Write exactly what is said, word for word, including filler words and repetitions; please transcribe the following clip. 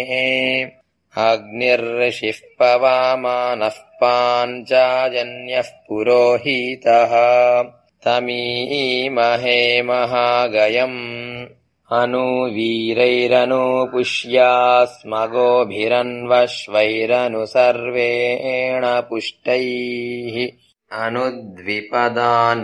अग्निर्षिः पवामानः पाञ्चाजन्यः पुरोहितः तमीमहे महागयम् अनुवीरैरनुपुष्यास्मगोभिरन्वश्वैरनु सर्वेण पुष्टैः अनुद्विपदानो